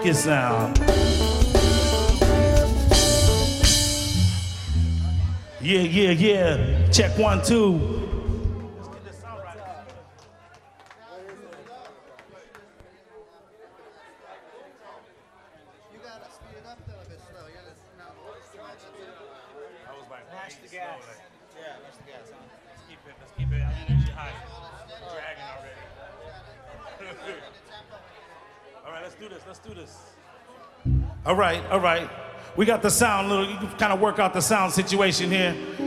funky sound. Yeah, yeah, yeah. Check 1, 2. Mash the gas. Yeah, mash the gas, huh? Let's keep it energy high. Dragging already. All right, let's do this. All right. We got the sound, you can kind of work out the sound situation here.